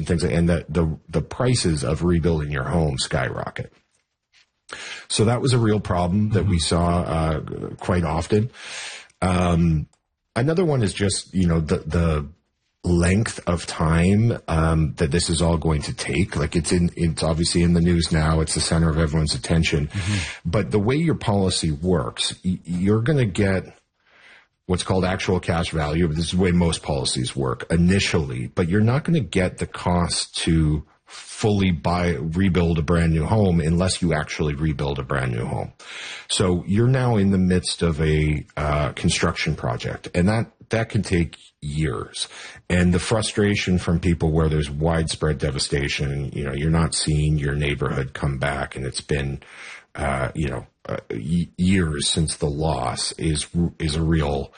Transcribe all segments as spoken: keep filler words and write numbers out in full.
and things, and the, the, the prices of rebuilding your home skyrocket. So that was a real problem that we saw uh, quite often. Um, another one is just, you know, the, the length of time um, that this is all going to take. Like it's in, it's obviously in the news now. It's the center of everyone's attention. Mm-hmm. But the way your policy works, you're going to get what's called actual cash value. This is the way most policies work initially, but you're not going to get the cost to fully buy, rebuild a brand new home unless you actually rebuild a brand new home. So you're now in the midst of a uh, construction project, and that, that can take years. And the frustration from people where there's widespread devastation, you know, you're not seeing your neighborhood come back, and it's been, uh, you know, uh, y- years since the loss is, is a real,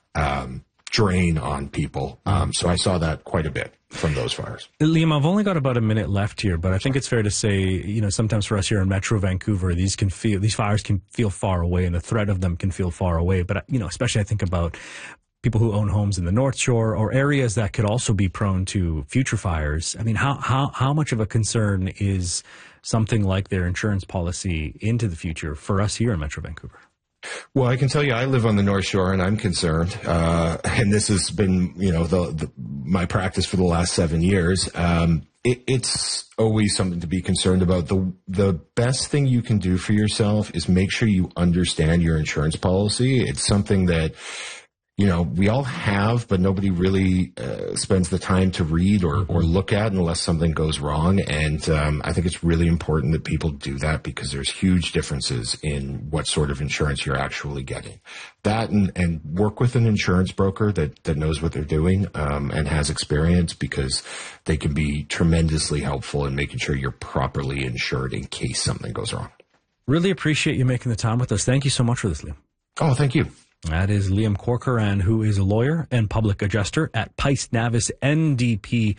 um, drain on people. Um, so I saw that quite a bit from those fires. Liam, I've only got about a minute left here, but I think it's fair to say, you know, sometimes for us here in Metro Vancouver, these can feel, these fires can feel far away, and the threat of them can feel far away. But, you know, especially I think about people who own homes in the North Shore or areas that could also be prone to future fires. I mean, how, how, how much of a concern is something like their insurance policy into the future for us here in Metro Vancouver? Well, I can tell you, I live on the North Shore, and I'm concerned. Uh, and this has been, you know, the, the my practice for the last seven years. Um, it, it's always something to be concerned about. The the best thing you can do for yourself is make sure you understand your insurance policy. It's something that, you know, we all have, but nobody really uh, spends the time to read or, or look at unless something goes wrong. And um, I think it's really important that people do that, because there's huge differences in what sort of insurance you're actually getting. That and, and work with an insurance broker that, that knows what they're doing um, and has experience, because they can be tremendously helpful in making sure you're properly insured in case something goes wrong. Really appreciate you making the time with us. Thank you so much for this, Liam. Oh, thank you. That is Liam Corcoran, who is a lawyer and public adjuster at Pice Navis N D P,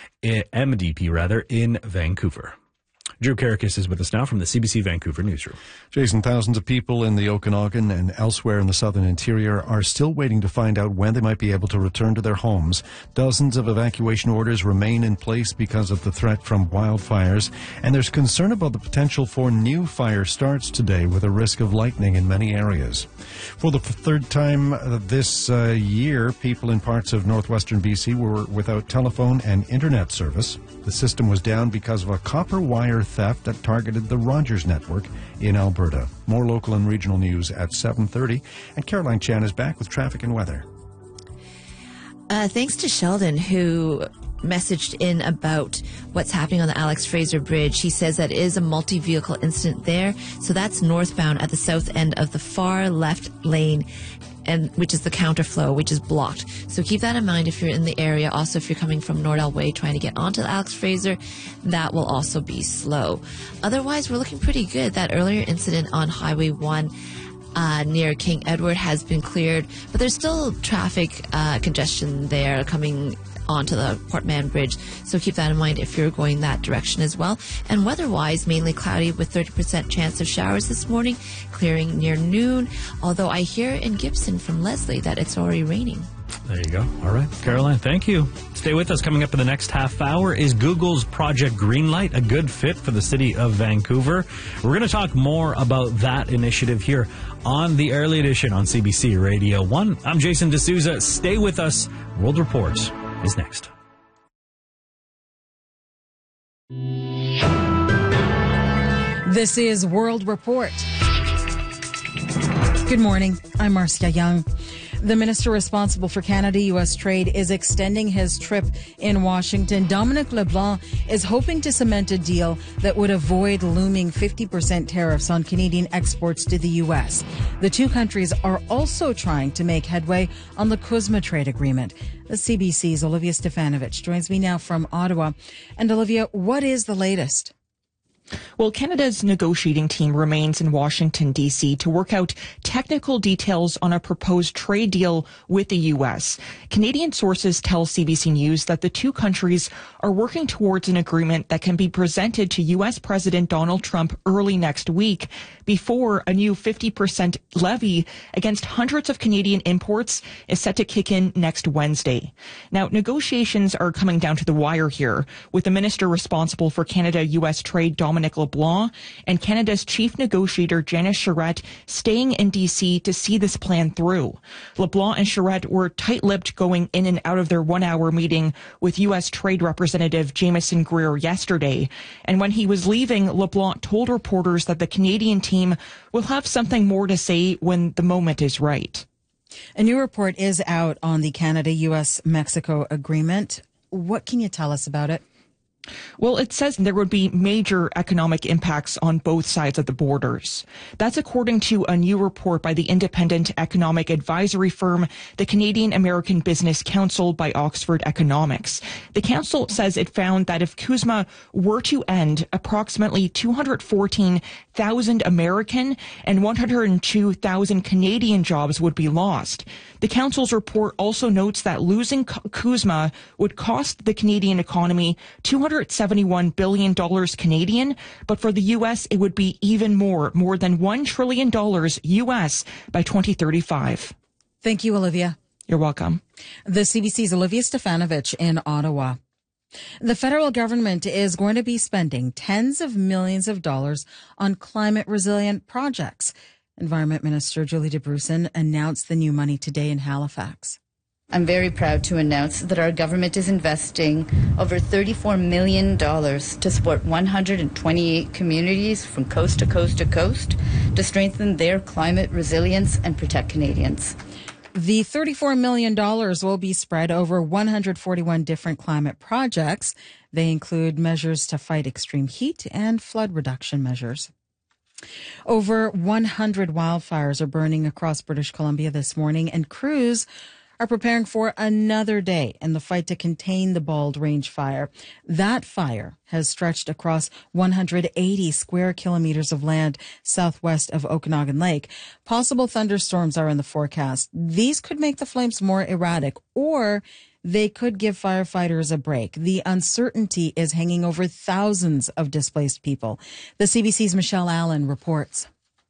M D P rather, in Vancouver. Drew Karakis is with us now from the C B C Vancouver newsroom. Jason, thousands of people in the Okanagan and elsewhere in the southern interior are still waiting to find out when they might be able to return to their homes. Dozens of evacuation orders remain in place because of the threat from wildfires, and there's concern about the potential for new fire starts today with a risk of lightning in many areas. For the third time this uh, year, people in parts of northwestern B C were without telephone and internet service. The system was down because of a copper wire theft that targeted the Rogers network in Alberta. More local and regional news at seven thirty. And Caroline Chan is back with traffic and weather. Uh, thanks to Sheldon, who messaged in about what's happening on the Alex Fraser Bridge. He says that it is a multi-vehicle incident there. So that's northbound at the south end of the far left lane, and which is the counterflow, which is blocked. So keep that in mind if you're in the area. Also, if you're coming from Nordell Way trying to get onto the Alex Fraser, that will also be slow. Otherwise, we're looking pretty good. That earlier incident on Highway one uh, near King Edward has been cleared, but there's still traffic uh, congestion there coming onto the Port Mann Bridge. So keep that in mind if you're going that direction as well. And weather-wise, mainly cloudy with thirty percent chance of showers this morning, clearing near noon. Although I hear in Gibson from Leslie that it's already raining. There you go. All right. Caroline, thank you. Stay with us. Coming up in the next half hour, is Google's Project Greenlight a good fit for the city of Vancouver? We're going to talk more about that initiative here on the Early Edition on C B C Radio one. I'm Jason D'Souza. Stay with us. World Report is next. This is World Report. Good morning. I'm Marcia Young. The minister responsible for Canada-U S trade is extending his trip in Washington. Dominic LeBlanc is hoping to cement a deal that would avoid looming fifty percent tariffs on Canadian exports to the U S. The two countries are also trying to make headway on the CUSMA trade agreement. The C B C's Olivia Stefanovic joins me now from Ottawa. And Olivia, what is the latest? Well, Canada's negotiating team remains in Washington, D C to work out technical details on a proposed trade deal with the U S. Canadian sources tell C B C News that the two countries are working towards an agreement that can be presented to U S President Donald Trump early next week before a new fifty percent levy against hundreds of Canadian imports is set to kick in next Wednesday. Now, negotiations are coming down to the wire here, with the minister responsible for Canada-U S trade, Dominic LeBlanc, and Canada's chief negotiator, Janice Charette, staying in D C to see this plan through. LeBlanc and Charette were tight-lipped going in and out of their one-hour meeting with U S Trade Representative Jameson Greer yesterday. And when he was leaving, LeBlanc told reporters that the Canadian team will have something more to say when the moment is right. A new report is out on the Canada-U S Mexico agreement. What can you tell us about it? Well, it says there would be major economic impacts on both sides of the borders. That's according to a new report by the independent economic advisory firm, the Canadian American Business Council by Oxford Economics. The council says it found that if CUSMA were to end, approximately two hundred fourteen thousand American and one hundred two thousand Canadian jobs would be lost. The council's report also notes that losing CUSMA would cost the Canadian economy two hundred seventy-one billion dollars Canadian, but for the U S it would be even more, more than one trillion dollars U S by twenty thirty-five. Thank you, Olivia. You're welcome. The C B C's Olivia Stefanovich in Ottawa. The federal government is going to be spending tens of millions of dollars on climate resilient projects. Environment Minister Julie DeBrusen announced the new money today in Halifax. I'm very proud to announce that our government is investing over thirty-four million dollars to support one hundred twenty-eight communities from coast to coast to coast to strengthen their climate resilience and protect Canadians. The thirty-four million dollars will be spread over one hundred forty-one different climate projects. They include measures to fight extreme heat and flood reduction measures. Over one hundred wildfires are burning across British Columbia this morning, and crews are preparing for another day in the fight to contain the Bald Range fire. That fire has stretched across one hundred eighty square kilometers of land southwest of Okanagan Lake. Possible thunderstorms are in the forecast. These could make the flames more erratic, or they could give firefighters a break. The uncertainty is hanging over thousands of displaced people. The C B C's Michelle Allen reports.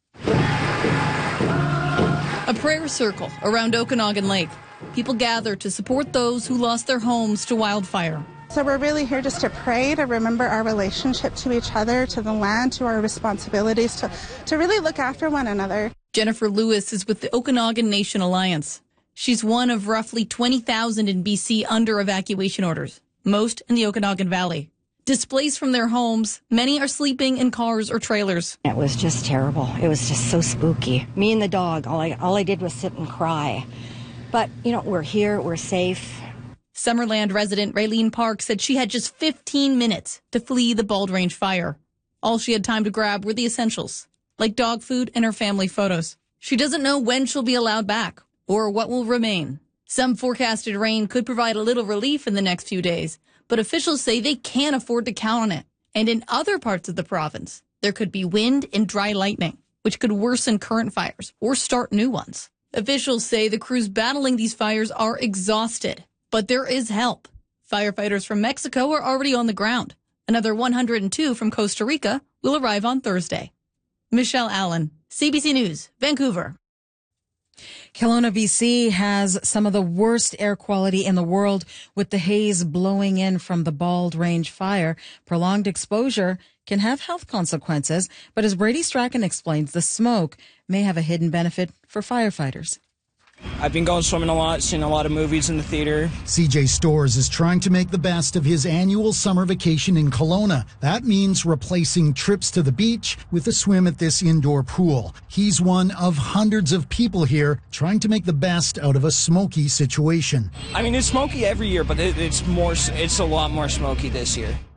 A prayer circle around Okanagan Lake. People gather to support those who lost their homes to wildfire. So we're really here just to pray, to remember our relationship to each other, to the land, to our responsibilities, to, to really look after one another. Jennifer Lewis is with the Okanagan Nation Alliance. She's one of roughly twenty thousand in B C under evacuation orders, most in the Okanagan Valley. Displaced from their homes, many are sleeping in cars or trailers. It was just terrible. It was just so spooky. Me and the dog, all I, all I did was sit and cry. But, you know, we're here, we're safe. Summerland resident Raylene Park said she had just fifteen minutes to flee the Bald Range fire. All she had time to grab were the essentials, like dog food and her family photos. She doesn't know when she'll be allowed back or what will remain. Some forecasted rain could provide a little relief in the next few days, but officials say they can't afford to count on it. And in other parts of the province, there could be wind and dry lightning, which could worsen current fires or start new ones. Officials say the crews battling these fires are exhausted, but there is help. Firefighters from Mexico are already on the ground. Another one hundred two from Costa Rica will arrive on Thursday. Michelle Allen, C B C News, Vancouver. Kelowna, B C has some of the worst air quality in the world, with the haze blowing in from the Bald Range fire. Prolonged exposure can have health consequences, but as Brady Strachan explains, the smoke may have a hidden benefit for firefighters. I've been going swimming a lot, seen a lot of movies in the theater. C J Stores is trying to make the best of his annual summer vacation in Kelowna. That means replacing trips to the beach with a swim at this indoor pool. He's one of hundreds of people here trying to make the best out of a smoky situation. I mean, it's smoky every year, but it, it's more. It's a lot more smoky this year.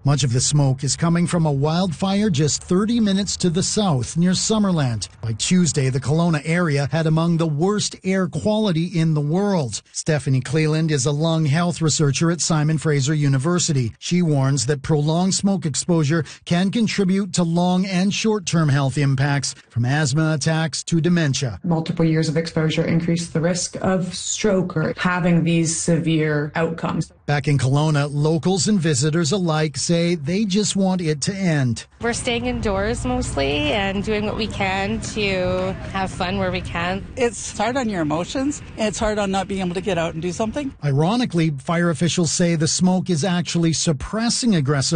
Much of the smoke is coming from a wildfire just thirty minutes to the south near Summerland. By Tuesday, the Kelowna area had among the worst air quality in the world. Stephanie Cleland is a lung health researcher at Simon Fraser University. She warns that prolonged smoke exposure can contribute to long and short-term health impacts, from asthma attacks to dementia. Multiple years of exposure increase the risk of stroke or having these severe outcomes. Back in Kelowna, locals and visitors alike say they just want it to end. We're staying indoors mostly and doing what we can to have fun where we can. It's hard on your emotions, and it's hard on not being able to get out and do something. Ironically, fire officials say the smoke is actually suppressing aggressive